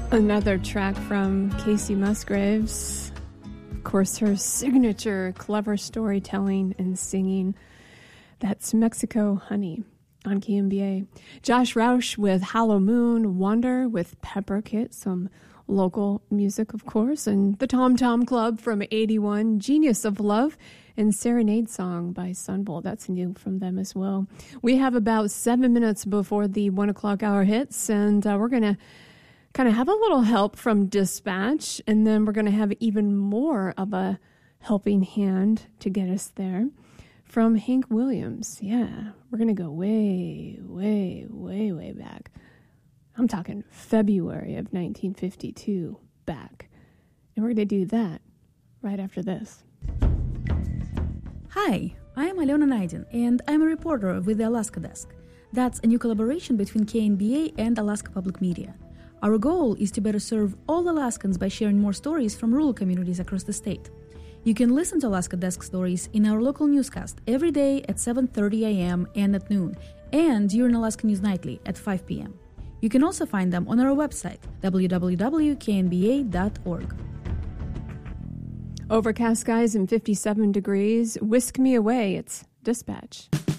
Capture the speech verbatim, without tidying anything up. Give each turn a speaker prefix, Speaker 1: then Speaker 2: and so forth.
Speaker 1: Another track from Casey Musgraves. Of course, her signature clever storytelling and singing. That's Mexico Honey on K M B A. Josh Roush with Hollow Moon. Wander with Pepper Kit, some local music, of course. And the Tom Tom Club from eighty-one, Genius of Love, and Serenade Song by Sunbolt. That's new from them as well. We have about seven minutes before the one o'clock hour hits, and uh, we're going to kind of have a little help from Dispatch, and then we're going to have even more of a helping hand to get us there from Hank Williams. Yeah, we're going to go way, way, way, way back. I'm talking February of nineteen fifty-two back. And we're going to do that right after this.
Speaker 2: Hi, I am Alena Naidin, and I'm a reporter with the Alaska Desk. That's a new collaboration between K N B A and Alaska Public Media. Our goal is to better serve all Alaskans by sharing more stories from rural communities across the state. You can listen to Alaska Desk stories in our local newscast every day at seven thirty a.m. and at noon, and during Alaska News Nightly at five p.m. You can also find them on our website, w w w dot k n b a dot org.
Speaker 1: Overcast skies and fifty-seven degrees. Whisk me away. It's Dispatch.